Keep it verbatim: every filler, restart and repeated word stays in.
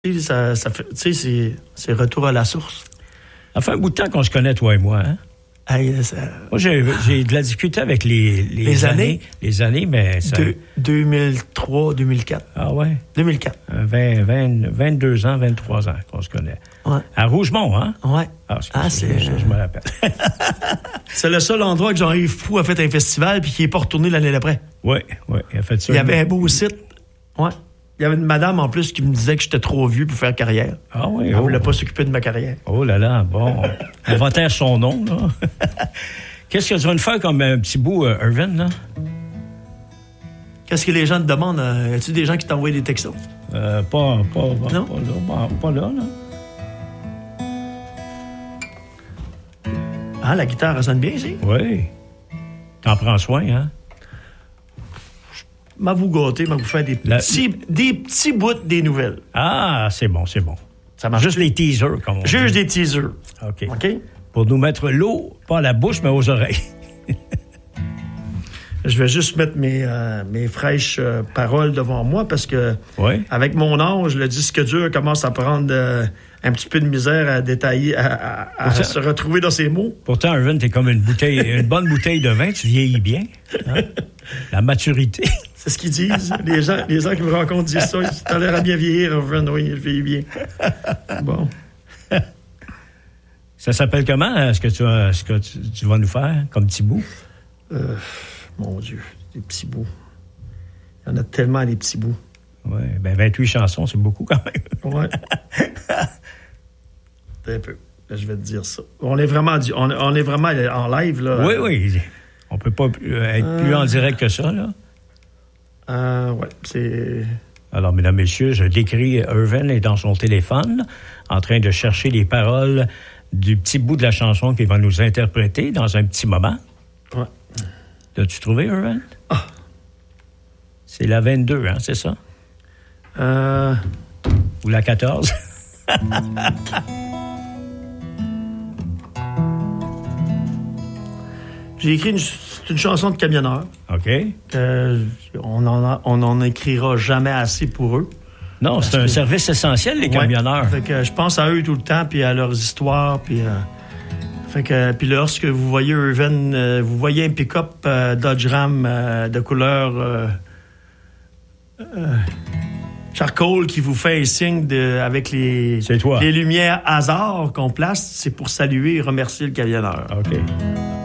Ça, ça fait, tu sais, c'est, c'est retour à la source. Ça fait un bout de temps qu'on se connaît, toi et moi, hein? Hey, ça... Moi, j'ai, j'ai de la difficulté avec les, les, les années, années. Les années, mais ça... De, deux mille trois, deux mille quatre. Ah ouais? deux mille quatre. vingt, vingt, vingt-deux ans, vingt-trois ans qu'on se connaît. Ouais. À Rougemont, hein? Ouais. Ah, c'est, ah, c'est, c'est... je, je me rappelle. C'est le seul endroit que Jean-Yves Fou a fait un festival puis qui n'est pas retourné l'année d'après. Oui, oui, il a fait ça. Il y avait un beau site. Ouais. Il y avait une madame, en plus, qui me disait que j'étais trop vieux pour faire carrière. Ah oui? Elle oh. voulait pas s'occuper de ma carrière. Oh là là, bon. On va taire son nom, là. Qu'est-ce que tu vas nous faire comme un petit bout, euh, Irvin, là? Qu'est-ce que les gens te demandent? Euh, y a-tu des gens qui t'envoient des textos? Euh, pas, pas, pas, non? pas là, pas, pas là, là. Ah, la guitare, elle sonne bien, ici? Oui. T'en prends soin, hein? M'a vous gâter, m'a vous faire des petits, la... des petits bouts des nouvelles. Ah, c'est bon, c'est bon. Ça marche. Juste les teasers, comme on dit. Juste des teasers. OK. OK? Pour nous mettre l'eau, pas à la bouche, mais aux oreilles. Je vais juste mettre mes, euh, mes fraîches euh, paroles devant moi parce que, oui. Avec mon âge, le disque dur commence à prendre euh, un petit peu de misère à détailler, à, à, à pourtant, se retrouver dans ses mots. Pourtant, Irvin, t'es comme une bouteille, une bonne bouteille de vin, tu vieillis bien. Hein? La maturité. C'est ce qu'ils disent. Les gens, les gens qui me rencontrent disent ça. T'as l'air à bien vieillir, Irvin. Oui, je vieillis bien. Bon. Ça s'appelle comment, ce que tu, ce que tu, tu vas nous faire comme petit bout? Euh, mon Dieu, des petits bouts. Il y en a tellement des petits bouts. Oui, ben vingt-huit chansons, c'est beaucoup quand même. Oui. Un peu. Là, je vais te dire ça. On est vraiment, on, on est vraiment en live, là. Oui, oui. On peut pas être plus euh... en direct que ça, là. Euh, oui, c'est... Alors, mesdames, messieurs, je décris Irvin est dans son téléphone, en train de chercher les paroles du petit bout de la chanson qu'il va nous interpréter dans un petit moment. Oui. L'as-tu trouvé, Irvin? Ah! C'est la vingt-deux, hein, c'est ça? Euh... Ou la quatorze? J'ai écrit une, une chanson de camionneur. OK. Euh, on n'en on en écrira jamais assez pour eux. Non, c'est un que... service essentiel, les camionneurs. Ouais, fait que je pense à eux tout le temps, puis à leurs histoires, puis... Euh, fait que, puis lorsque vous voyez Irvin, euh, vous voyez un pick-up euh, Dodge Ram euh, de couleur euh, euh, charcoal qui vous fait un signe de, avec les, c'est toi. les lumières hasard qu'on place, c'est pour saluer et remercier le camionneur. OK.